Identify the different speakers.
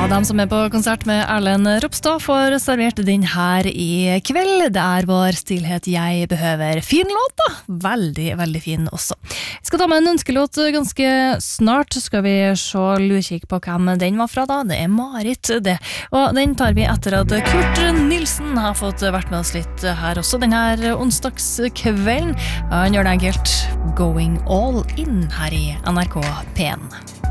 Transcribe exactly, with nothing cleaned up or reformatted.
Speaker 1: de som er på konsert med Erlend Ropstad får servert den her i kveld. Det er vår Stillhet jeg behøver. Fin låt da, veldig, veldig fin også. Vi skal ta med en ønskelåt ganske snart. Skal vi se lurkikk på hvem den var fra da? Det er Marit det. Og den tar vi etter at Kurt Nilsen har fått vært med oss litt her også. Den her onsdagskvelden. Han gjør det enkelt Going All In her i N R K P en.